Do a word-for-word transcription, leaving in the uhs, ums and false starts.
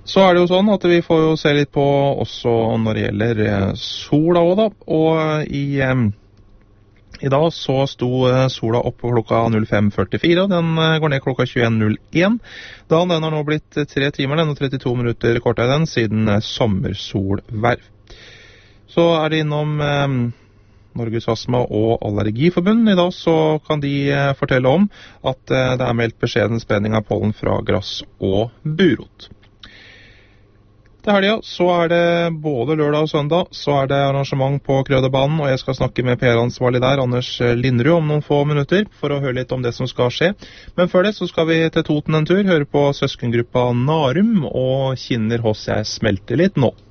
Så er det jo sånn at vi får jo se litt på også når det gjelder eh, sola også da, og i, eh, i dag så sto eh, sola opp på klokka fem førtifire, og den eh, går ned klokka tjueen null én. Da den har nå blitt eh, tre timer, den og trettito minutter kortere den, siden eh, sommersolverv. Så er det innom eh, Norges Astma- og Allergiforbund. I dag så kan de eh, fortelle om at eh, det er meldt beskjeden spredning av pollen fra grass og burot. Til helga så er det både lørdag og søndag, så er det arrangement på Krøderbanen, og jeg skal snakke med P R-ansvarlig der, Anders Linderud, om noen få minutter, for å høre litt om det som skal skje. Men før det så skal vi til Toten en tur, høre på søskengruppa Narum, og Kinner hos jeg smelter litt nå.